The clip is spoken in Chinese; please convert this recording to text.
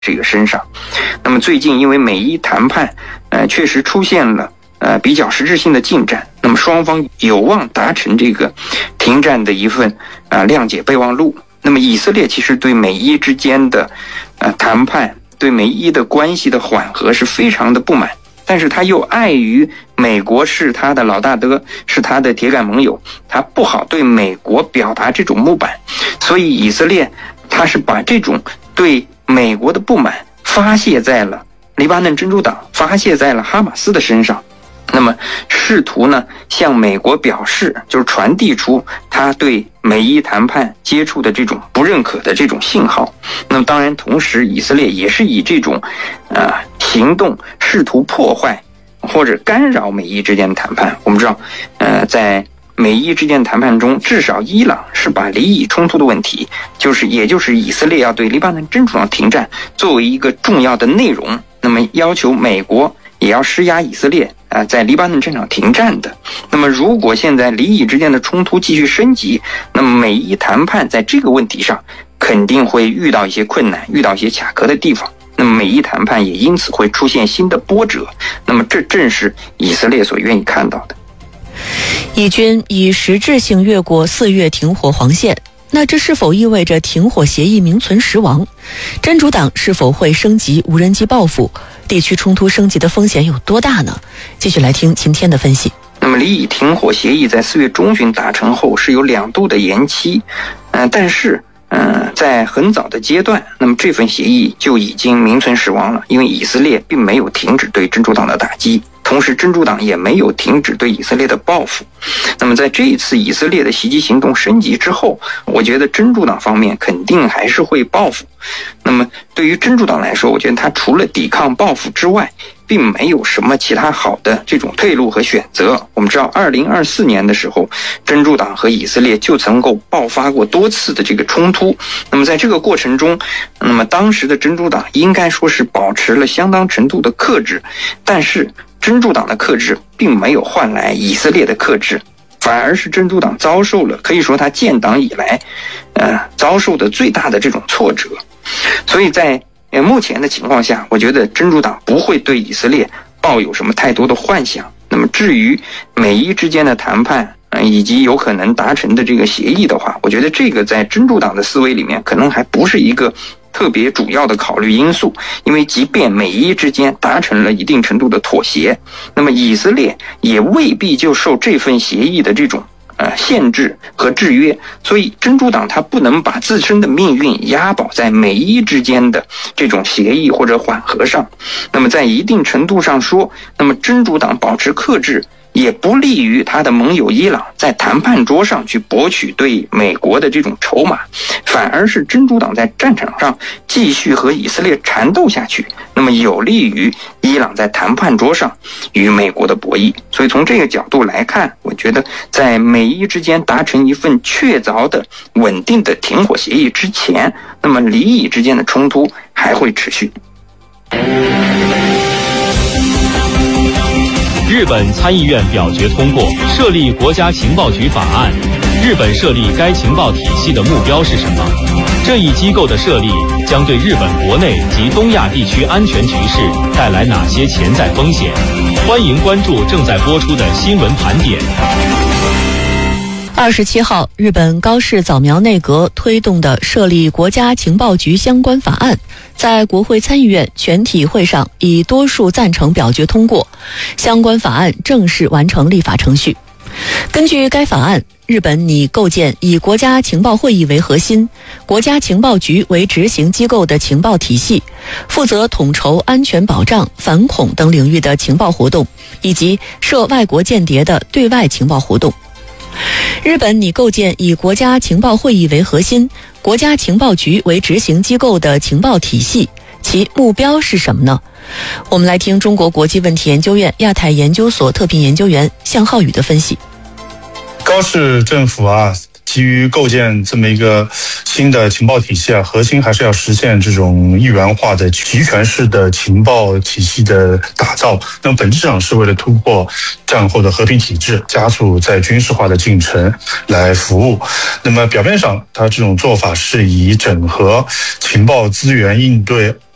这个身上。那么最近因为美伊谈判确实出现了比较实质性的进展，那么双方有望达成这个停战的一份谅解备忘录。那么以色列其实对美伊之间的谈判，对美伊的关系的缓和是非常的不满，但是他又碍于美国是他的老大哥，是他的铁杆盟友，他不好对美国表达这种不满，所以以色列他是把这种对美国的不满发泄在了黎巴嫩真主党，发泄在了哈马斯的身上，那么试图呢向美国表示，就是传递出他对美伊谈判接触的这种不认可的这种信号。那么当然同时以色列也是以这种行动试图破坏或者干扰美伊之间的谈判。我们知道在美伊之间的谈判中，至少伊朗是把黎以冲突的问题，也就是以色列要对黎巴嫩真主党停战作为一个重要的内容，那么要求美国也要施压以色列在黎巴嫩战场停战的。那么如果现在黎以之间的冲突继续升级，那么美伊谈判在这个问题上肯定会遇到一些困难，遇到一些卡壳的地方，那么美伊谈判也因此会出现新的波折，那么这正是以色列所愿意看到的。 以军以实质性越过4月停火黄线，那这是否意味着停火协议名存实亡？真主党是否会升级无人机报复？地区冲突升级的风险有多大呢？继续来听晴天的分析。 那么黎以停火协议在4月中旬达成后是有2度的延期，但是在很早的阶段，那么这份协议就已经名存实亡了，因为以色列并没有停止对真主党的打击，同时真主党也没有停止对以色列的报复。那么在这一次以色列的袭击行动升级之后，我觉得真主党方面肯定还是会报复。那么对于真主党来说，我觉得他除了抵抗报复之外，并没有什么其他好的这种退路和选择。我们知道2024年的时候，真主党和以色列就曾够爆发过多次的这个冲突。那么在这个过程中，那么当时的真主党应该说是保持了相当程度的克制，但是真主党的克制并没有换来以色列的克制，反而是真主党遭受了可以说他建党以来遭受的最大的这种挫折。所以在目前的情况下，我觉得真主党不会对以色列抱有什么太多的幻想。那么至于美伊之间的谈判以及有可能达成的这个协议的话，我觉得这个在真主党的思维里面可能还不是一个特别主要的考虑因素，因为即便美伊之间达成了一定程度的妥协，那么以色列也未必就受这份协议的这种限制和制约，所以真主党他不能把自身的命运押宝在美伊之间的这种协议或者缓和上。那么在一定程度上说，那么真主党保持克制也不利于他的盟友伊朗在谈判桌上去博取对美国的这种筹码，反而是真主党在战场上继续和以色列缠斗下去，那么有利于伊朗在谈判桌上与美国的博弈。所以从这个角度来看，我觉得在美伊之间达成一份确凿的稳定的停火协议之前，那么黎以之间的冲突还会持续。 日本参议院表决通过设立国家情报局法案。日本设立该情报体系的目标是什么？这一机构的设立将对日本国内及东亚地区安全局势带来哪些潜在风险？欢迎关注正在播出的新闻盘点。 27号，日本高市早苗内阁推动的设立国家情报局相关法案，在国会参议院全体会上以多数赞成表决通过，相关法案正式完成立法程序。根据该法案，日本拟构建以国家情报会议为核心、国家情报局为执行机构的情报体系，负责统筹安全保障、反恐等领域的情报活动，以及涉外国间谍的对外情报活动。日本拟构建以国家情报会议为核心、国家情报局为执行机构的情报体系，其目标是什么呢？我们来听中国国际问题研究院亚太研究所特聘研究员向浩宇的分析。 高市政府基于构建这么一个新的情报体系核心还是要实现这种一元化的集权式的情报体系的打造。那么本质上是为了突破战后的和平体制，加速在军事化的进程来服务。那么表面上，它这种做法是以整合情报资源应对